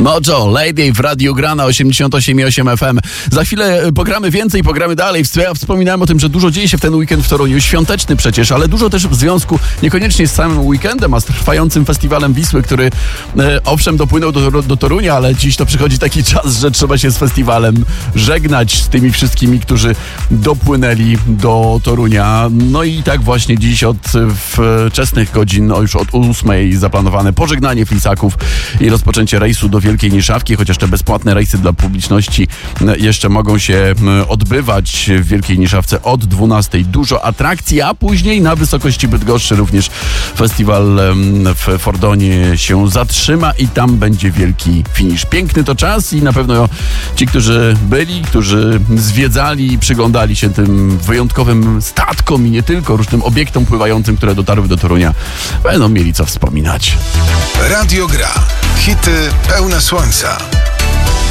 Mojo, Lady w Radiu Gra na 88,8 FM. Za chwilę pogramy więcej, pogramy dalej. Ja wspominałem o tym, że dużo dzieje się w ten weekend w Toruniu. Świąteczny przecież, ale dużo też w związku niekoniecznie z samym weekendem, a z trwającym festiwalem Wisły, który owszem dopłynął do Torunia, ale dziś to przychodzi taki czas, że trzeba się z festiwalem żegnać z tymi wszystkimi, którzy dopłynęli do Torunia. No i tak właśnie dziś od wczesnych godzin, już od 8 zaplanowane pożegnanie flisaków i rozpoczęcie rejsu do Wielkiej Niszawki, chociaż te bezpłatne rejsy dla publiczności jeszcze mogą się odbywać w Wielkiej Niszawce od 12. Dużo atrakcji, a później na wysokości Bydgoszczy również festiwal w Fordonie się zatrzyma i tam będzie wielki finisz. Piękny to czas i na pewno ci, którzy byli, którzy zwiedzali i przyglądali się tym wyjątkowym statkom i nie tylko, różnym obiektom pływającym, które dotarły do Torunia, będą mieli co wspominać. Radio Gra. Hity pełne słońca.